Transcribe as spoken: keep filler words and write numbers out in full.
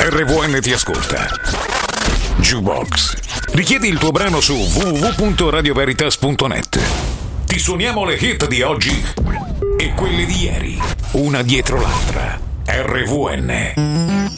R V N ti ascolta. Jukebox. Richiedi il tuo brano su w w w punto radio veritas punto net. Ti suoniamo le hit di oggi e quelle di ieri, una dietro l'altra. R V N.